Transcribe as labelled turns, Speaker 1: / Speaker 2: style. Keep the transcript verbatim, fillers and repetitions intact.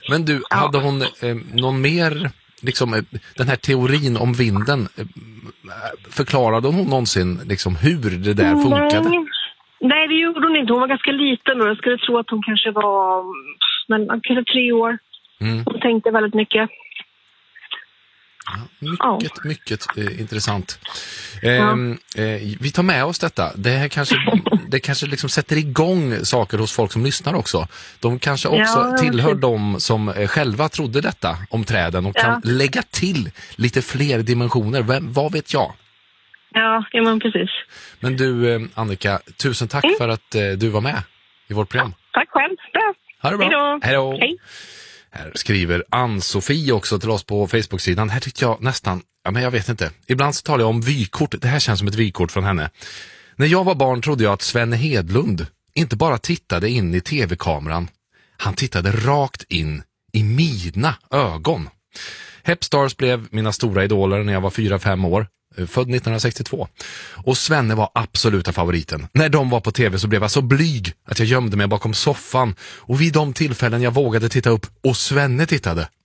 Speaker 1: Men du,
Speaker 2: Ja.
Speaker 1: hade hon eh, någon mer, liksom, eh, den här teorin om vinden, eh, förklarade hon någonsin liksom hur det där funkade?
Speaker 2: Nej. Nej, det gjorde hon inte. Hon var ganska liten och jag skulle tro att hon kanske var men, kanske tre år.
Speaker 1: Mm.
Speaker 2: Hon tänkte väldigt mycket.
Speaker 1: Ja, mycket, ja. mycket eh, intressant. Eh, ja. eh, vi tar med oss detta. Det här kanske, det kanske liksom sätter igång saker hos folk som lyssnar också. De kanske också ja, tillhör de som eh, själva trodde detta om träden och ja. kan lägga till lite fler dimensioner. Vem, vad vet jag?
Speaker 2: Ja, ja men precis.
Speaker 1: Men du, eh, Annika, tusen tack mm. för att eh, du var med i vårt program.
Speaker 2: Ja, tack själv. Bra.
Speaker 1: Ha det bra.
Speaker 2: Hej då.
Speaker 1: Hej. Här skriver Ann-Sofie också till oss på Facebook-sidan. Här tyckte jag nästan, ja men jag vet inte. Ibland så talar jag om vykort. Det här känns som ett vykort från henne. När jag var barn trodde jag att Sven Hedlund inte bara tittade in i tv-kameran. Han tittade rakt in i mina ögon. Hepstars blev mina stora idoler när jag var fyra fem år. Född nittonhundrasextiotvå. Och Svenne var absoluta favoriten. När de var på tv så blev jag så blyg att jag gömde mig bakom soffan. Och vid de tillfällen jag vågade titta upp och Svenne tittade,